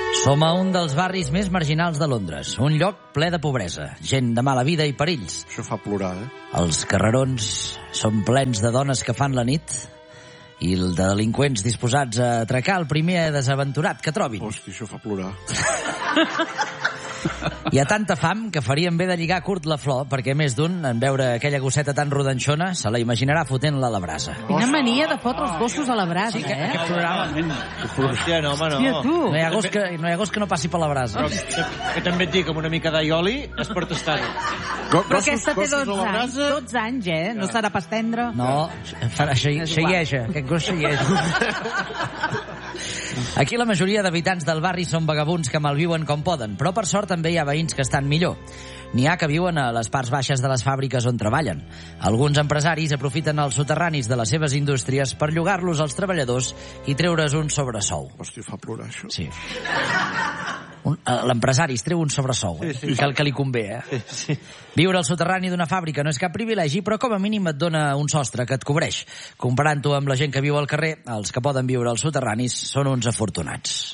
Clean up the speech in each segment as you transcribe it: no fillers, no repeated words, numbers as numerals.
Som a un dels barris més marginals de Londres, un lloc ple de pobresa, gent de mala vida i perills. Això fa plorar, Els carrerons són plens de dones que fan la nit i de delinqüents disposats a atracar el primer desaventurat que trobin. Hòstia, això fa plorar. Hi ha tanta fam que farien bé de lligar curt la flor, perquè més d'un, en veure aquella gosseta tan rodanxona, se la imaginarà fotent-la a la brasa. Quina mania de fotre els gossos a la brasa, Sí, aquest programa... Hòstia, no, home, no. Hòstia, tu. No hi ha gos que no passi per la brasa. Que també et dic, amb una mica d'aioli es pot estar. Però aquesta té 12 anys, no estarà pas tendre. No, xeieja, aquest gos xeieja. Aquí la majoria d'habitants del barri són vagabuns que malviuen com poden, però per sort també hi ha veïns que estan millor. N'hi ha que viuen a les parts baixes de les fàbriques on treballen. Alguns empresaris aprofiten els soterranis de les seves indústries per llogar-los als treballadors i treure's un sobresou. Hòstia, fa plorar, això. Sí. L'empresari es treu un sobresou, que li convé, Sí. Viure al soterrani d'una fàbrica no és cap privilegi, però com a mínim et dona un sostre que et cobreix. Comparant-ho amb la gent que viu al carrer, els que poden viure als soterranis són uns afortunats.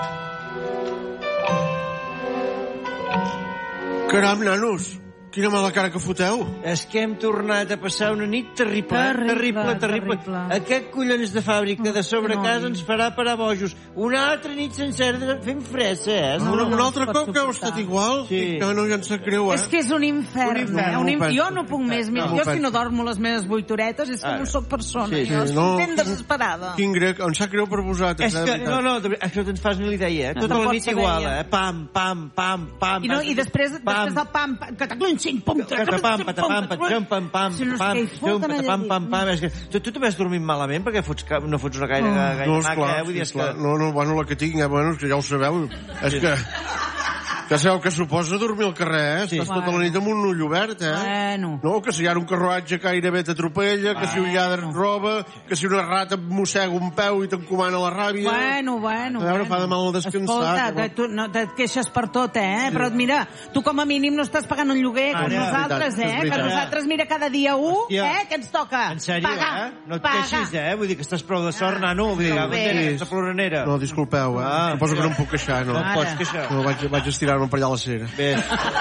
Caram, nanos, quina mala cara que foteu. És que hem tornat a passar una nit terrible. Aquest collons de fàbrica de sobre casa ens farà parar bojos. Una altra nit sencera fent fressa, Un altre cop que heu estat igual? Sí. Que no, ja em sap greu, És que és un infern. Jo no puc més. Mira, jo si no dormo les meves 8 horetes és que no sóc persona. Sí, Jo estic ben desesperada. Quin grec, em sap greu per vosaltres. És que, no, això te'n fas una idea, Tota la nit igual, Pam, pam, pam, pam. I després del pam, Patapam, patapam, patapam, pam, pam, pam, pam, pam. Tu també has dormit malament perquè no fots una gaire maca, vull dir, és que... No, bueno, la que tinc, bueno, que ja ho sabeu, és que... Que sabeu que suposa dormir al carrer, Estàs tota la nit amb un ull obert, Bueno. No, que si hi ha un carruatge gairebé t'atropella, que si un lladre et roba, que si una rata et mossega un peu i t'encomana la ràbia... Bueno. A veure, fa de mal descansar. Escolta, tu no et queixes per tot, Però mira, tu com a mínim no estàs pagant un lloguer com nosaltres, Que nosaltres, mira, cada dia que ens toca En sèrio, pagar. No et queixis, Vull dir que estàs prou de sort, nano. Vull dir, la ploranera. No, disculpeu, Suposo que no em puc queixar, no. No et pots queixar. No, vaig estirar-me per allà a la cera. Bé.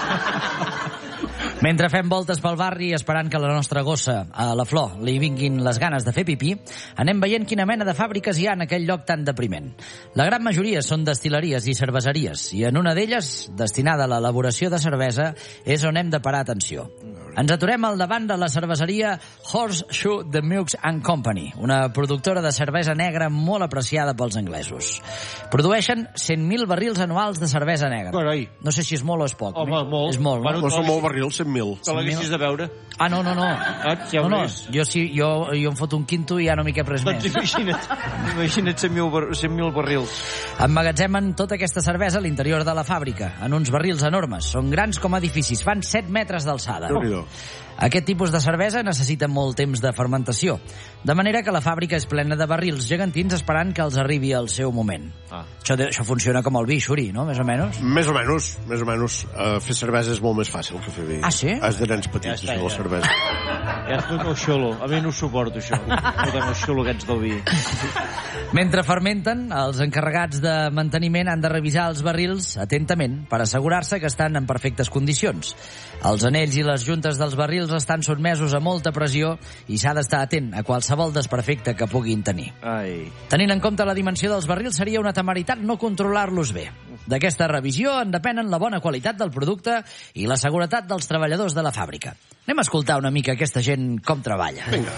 Mentre fem voltes pel barri esperant que la nostra gossa, a la Flor, li vinguin les ganes de fer pipí, anem veient quina mena de fàbriques hi ha en aquell lloc tan depriment. La gran majoria són destil·leries i cerveseries, i en una d'elles, destinada a l'elaboració de cervesa, és on hem de parar atenció. Ens aturem al davant de la cerveseria Horseshoe The Milks and Company, una productora de cervesa negra molt apreciada pels anglesos. Produeixen 100.000 barrils anuals de cervesa negra. Carai. No sé si és molt o és poc. Home, molt. És molt, no? No són molt barrils, 100.000. Te l'haguessis de veure. No. No, jo em foto un quinto i ja no m'hi cap res Doncs més. imagina't 100.000 barrils. Emmagatzemen tota aquesta cervesa a l'interior de la fàbrica, en uns barrils enormes. Són grans com edificis, fan 7 metres d'alçada. Déu-n'hi-do. Aquest tipus de cervesa necessita molt temps de fermentació, de manera que la fàbrica és plena de barrils gegantins esperant que els arribi el seu moment. Això funciona com el vi, Xuri, no? Més o menys? Més o menys. Fer cervesa és molt més fàcil que fer vi. Ah, sí? És de nens petits, Ja està, la cervesa. Ja és tot el xolo. A mi no ho suporto, això. Tot el xolo aquests del vi. Mentre fermenten, els encarregats de manteniment han de revisar els barrils atentament per assegurar-se que estan en perfectes condicions. Els anells i les juntes dels barrils estan sotmesos a molta pressió i s'ha d'estar atent a qualsevol desperfecte que puguin tenir. Tenint en compte la dimensió dels barrils, seria una temeritat no controlar-los bé. D'aquesta revisió en depenen la bona qualitat del producte i la seguretat dels treballadors de la fàbrica. Anem a escoltar una mica aquesta gent com treballa. Vinga.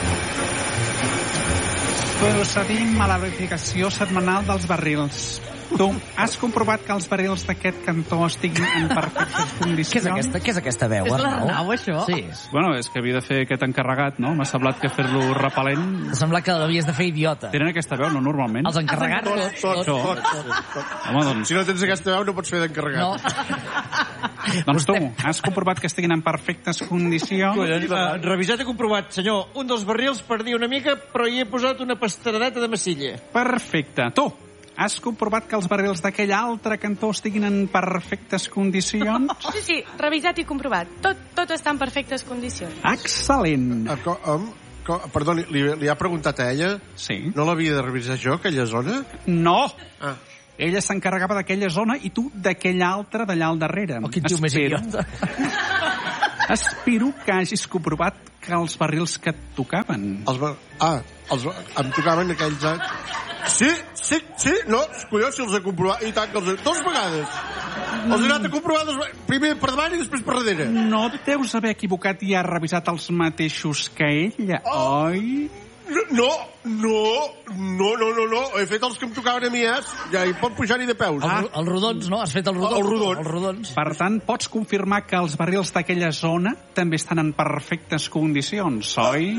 Procedim a la verificació setmanal dels barrils. Tu, has comprovat que els barrils d'aquest cantó estiguin en perfectes condicions? Què és aquesta veu? És l'Arnau, això? Sí. Bueno, és que havia de fer aquest encarregat, no? M'ha semblat que fer-lo repel·lent... M'ha semblat que l'havies de fer idiota. Tenen aquesta veu, no, normalment? Els encarregats... Tot. Home, doncs... Si no tens aquesta veu no pots fer d'encarregat. No. Doncs tu, has comprovat que estiguin en perfectes condicions? Revisat i comprovat, senyor. Un dels barrils per dir una mica, però hi he posat una pasteradeta de massilla. Perfecte. Tu, has comprovat que els barrils d'aquell altre cantó estiguin en perfectes condicions? Sí, revisat i comprovat. Tot està en perfectes condicions. Excel·lent. Perdoni, li ha preguntat a ella? Sí. No l'havia de revisar jo, aquella zona? No. Ella s'encarregava d'aquella zona i tu d'aquella altra d'allà al darrere. Quin tio més idiota. Espero que hagis comprovat que els barrils que et tocaven... Em tocaven aquells... Sí, no, collons, si els he comprovat, i tant que els he... 2 vegades. Els he anat a comprovar 2 vegades, primer per davant i després per darrere. No et deus haver equivocat i has revisat els mateixos que ella, oi? No, he fet els que em tocaven a mi, ja hi pot pujar-hi de peus. Els rodons, no? Has fet els rodons? Els rodons. Per tant, pots confirmar que els barrils d'aquella zona també estan en perfectes condicions, oi?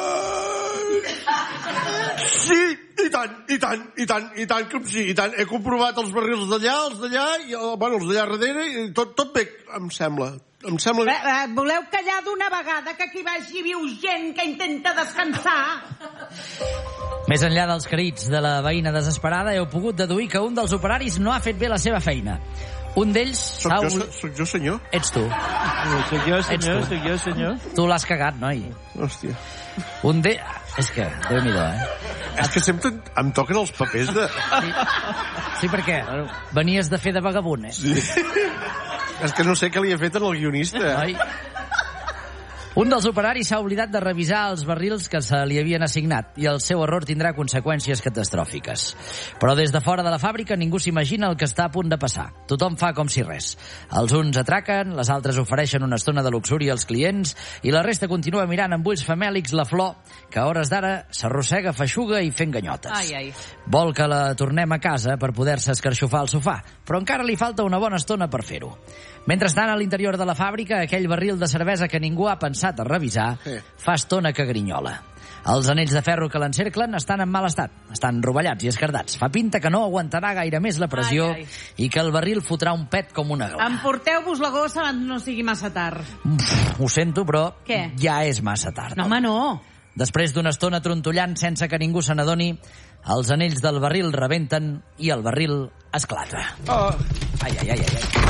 Sí, i tant que sí, i tant. He comprovat els barrils d'allà, els d'allà, i els d'allà darrere, i tot bé, em sembla. Voleu callar d'una vegada, que aquí baix hi viu gent que intenta descansar? Més enllà dels crits de la veïna desesperada, heu pogut deduir que un dels operaris no ha fet bé la seva feina. Un d'ells... Soc jo, senyor? Ets tu. Soc jo, senyor. Tu l'has cagat, noi. Hòstia. Un d'ells... És que, Déu-n'hi-do, És que sempre em toquen els papers de... Sí, perquè venies de fer de vagabund, Sí. És que no sé què li he fet al guionista. Ai. Un dels operaris s'ha oblidat de revisar els barrils que se li havien assignat i el seu error tindrà conseqüències catastròfiques. Però des de fora de la fàbrica ningú s'imagina el que està a punt de passar. Tothom fa com si res. Els uns atraquen, les altres ofereixen una estona de luxúria als clients i la resta continua mirant amb ulls famèlics la flor, que a hores d'ara s'arrossega feixuga i fent ganyotes. Ai. Vol que la tornem a casa per poder-se escarxofar al sofà, però encara li falta una bona estona per fer-ho. Mentrestant, a l'interior de la fàbrica, aquell barril de cervesa que ningú ha pensat a revisar fa estona que grinyola. Els anells de ferro que l'encerclen estan en mal estat, estan rovellats i esquerdats. Fa pinta que no aguantarà gaire més la pressió i que el barril fotrà un pet com una gla. Emporteu-vos la gossa abans no sigui massa tard. Ho sento, però Què? ja és massa tard. No, home, no. Després d'una estona trontollant sense que ningú se n'adoni, els anells del barril rebenten i el barril esclata. Ai.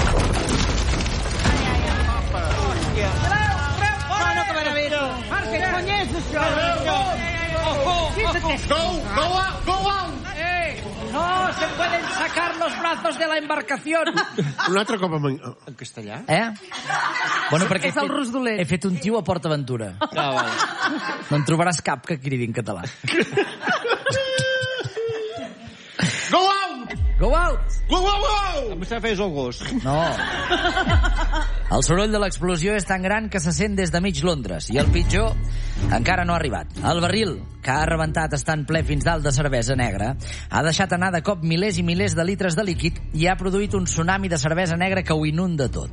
Bueno, que meravero. Marque, coño es eso. Go out! No se pueden sacar los brazos de la embarcación. Un altre cop en castellà? Bueno, perquè És el Rosdolet. he fet un tio a PortAventura. No en trobaràs cap que cridi en català. Go out! Go out! Go out! Em sap fer el gos. No. El soroll de l'explosió és tan gran que se sent des de mig Londres i el pitjor encara no ha arribat. El barril, que ha rebentat estant ple fins dalt de cervesa negra, ha deixat anar de cop milers i milers de litres de líquid i ha produït un tsunami de cervesa negra que ho inunda tot.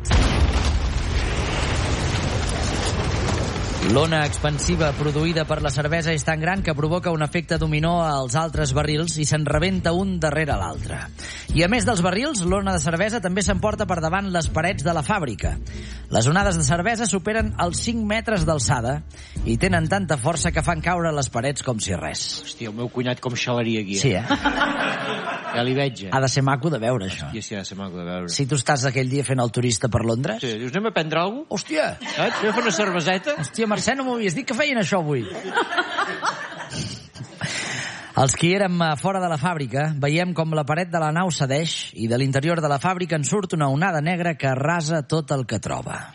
L'ona expansiva produïda per la cervesa és tan gran que provoca un efecte dominó als altres barrils i se'n rebenta un darrere l'altre. I a més dels barrils, l'ona de cervesa també s'emporta per davant les parets de la fàbrica. Les onades de cervesa superen els 5 metres d'alçada i tenen tanta força que fan caure les parets com si res. Hòstia, el meu cunyat com xalaria aquí. Sí, Ja li veig, Ha de ser maco de veure, això. Sí, ha de ser maco de veure. Si tu estàs aquell dia fent el turista per Londres... Sí, dius, anem a prendre alguna cosa? Hòstia! Anem a fer una cerveseta? Hòstia, Mercè, no m'ho havies dit que feien això avui. Els que érem fora de la fàbrica veiem com la paret de la nau cedeix i de l'interior de la fàbrica en surt una onada negra que arrasa tot el que troba.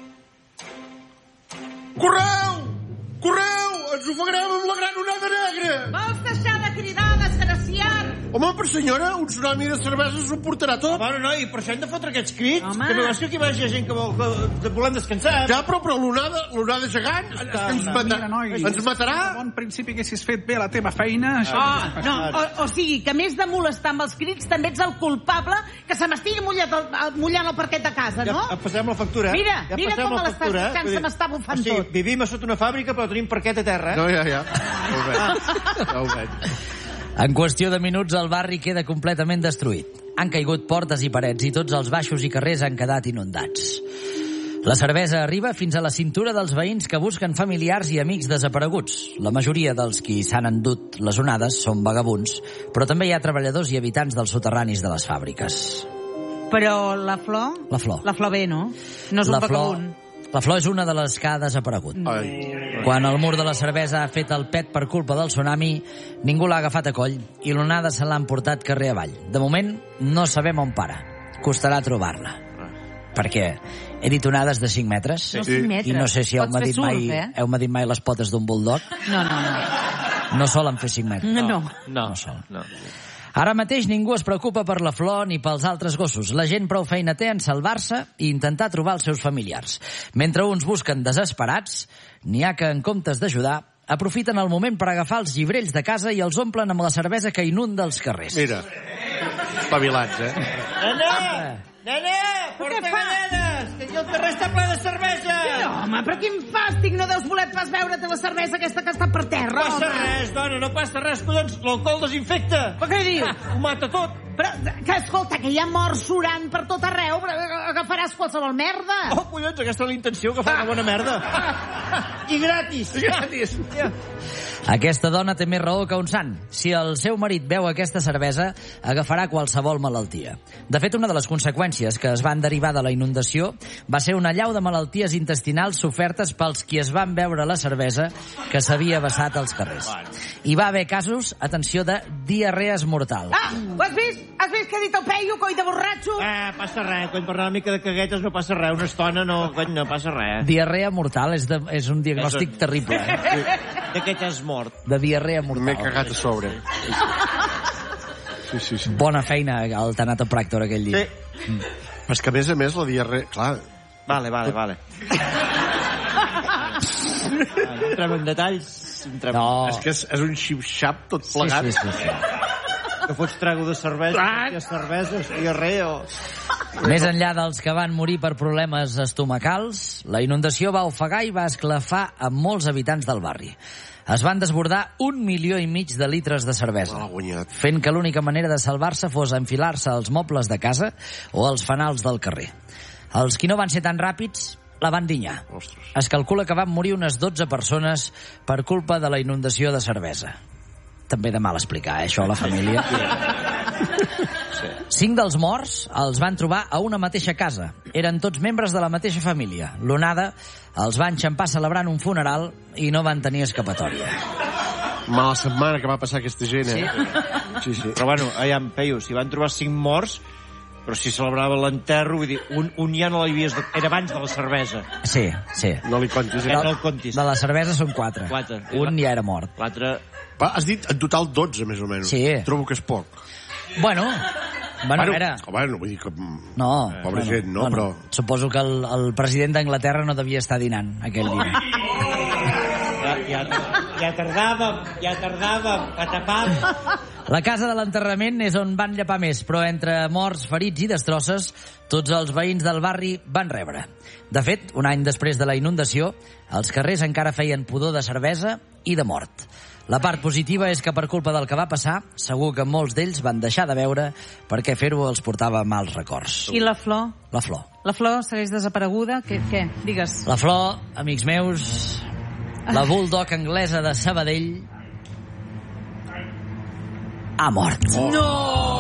Correu! Correu! Ens ofegarem amb la gran onada negra! Vols deixar de cridar, desgraciat? Home, per senyora, un tsunami de cervesa s'ho portarà tot. Bueno, noi, per això hem de fotre aquests crits. Home. Que no veus que aquí baix hi ha gent que volem descansar. Ja, però l'onada gegant ens matarà. A bon principi haguessis fet bé la teva feina. O sigui, que més de molestar amb els crits també ets el culpable que se m'estigui mullant el parquet de casa, no? Ja passem la factura. Mira com me l'estàs deixant, se m'està bufant tot. Vivim a sota una fàbrica, però tenim parquet a terra. No, ja. Ja ho veig. En qüestió de minuts, el barri queda completament destruït. Han caigut portes i parets i tots els baixos i carrers han quedat inundats. La cervesa arriba fins a la cintura dels veïns que busquen familiars i amics desapareguts. La majoria dels qui s'han endut les onades són vagabunds, però també hi ha treballadors i habitants dels soterranis de les fàbriques. Però la flor? La flor. La flor bé, no? No és un vagabund. La flor és una de les que ha desaparegut. Ai. Quan el mur de la cervesa ha fet el pet per culpa del tsunami, ningú l'ha agafat a coll i l'onada se l'ha emportat carrer avall. De moment, no sabem on para. Costarà trobar-la. Perquè he dit onades de 5 metres. Sí. 5 metres. I no sé si heu medit mai les potes d'un bulldog. No. No solen fer 5 metres. No. No. Ara mateix ningú es preocupa per la Flor ni pels altres gossos. La gent prou feina té en salvar-se i intentar trobar els seus familiars. Mentre uns busquen desesperats, n'hi ha que, en comptes d'ajudar, aprofiten el moment per agafar els llibrells de casa i els omplen amb la cervesa que inunda els carrers. Mira, espavilats, Nena, porta galledes, que aquí el carrer està ple de cervesa. No, home, però quin fàstic, no deus voler pas veure't la cervesa aquesta que està per terra, No passa res, dona, no passa res, collons, l'alcohol desinfecta. Però què dius? Ho mata tot. Però, que escolta, que hi ha morts surant per tot arreu, agafaràs qualsevol merda. Oh, collons, aquesta és la intenció, agafar una bona merda. I gratis. Aquesta dona té més raó que un sant. Si el seu marit veu aquesta cervesa, agafarà qualsevol malaltia. De fet, una de les conseqüències que es van derivar de la inundació va ser una allau de malalties intestinals sofertes pels qui es van beure la cervesa que s'havia vessat als carrers. Hi va haver casos, atenció, de diarrees mortals. Ho has vist? Has vist què ha dit el Peyu, coi de borratxo? Passa res, quan per una mica de caguetes no passa res, una estona no passa res. Diarrea mortal és un diagnòstic terrible. De què t'has mort? De diarrea mortal. M'he cagat a sobre. Sí. Bona feina al tanatopràctor aquell dia. Sí. És que, a més, la diarrea... Clar... Vale. No entrem en detalls. No. És que és un xip-xap tot plegat. Sí. Que fots trago de cervesa, diarrea... Més enllà dels que van morir per problemes estomacals, la inundació va ofegar i va esclafar a molts habitants del barri. Es van desbordar 1,5 milions de litres de cervesa, fent que l'única manera de salvar-se fos enfilar-se als mobles de casa o als fanals del carrer. Els qui no van ser tan ràpids la van dinyar. Es calcula que van morir unes 12 persones per culpa de la inundació de cervesa. També de mal explicar, això, a la família. 5 dels morts els van trobar a una mateixa casa. Eren tots membres de la mateixa família. L'onada els va enxampar celebrant un funeral i no van tenir escapatòria. Mala setmana que va passar aquesta gent, Sí. Però bueno, en Peyu, si van trobar 5 morts, però si celebrava l'enterro, vull dir, un ja no l'havies... Era abans de la cervesa. Sí. No li contis. No el contis. De la cervesa són 4. Un ja era mort. L'altre... Has dit en total 12, més o menys. Sí. Trobo que és poc. Bueno, era... Bueno, vull dir que... No. Pobra gent, no? Però... Suposo que el president d'Anglaterra no devia estar dinant aquell dia. Ja tardàvem a tapar. La casa de l'enterrament és on van llepar més, però entre morts, ferits i destrosses, tots els veïns del barri van rebre. De fet, un any després de la inundació, els carrers encara feien pudor de cervesa i de mort. La part positiva és que per culpa del que va passar, segur que molts d'ells van deixar de beure perquè fer-ho els portava mals records. I la Flor? La Flor. La Flor segueix desapareguda? Què? Digues. La Flor, amics meus, la bulldog anglesa de Sabadell, ha mort. No!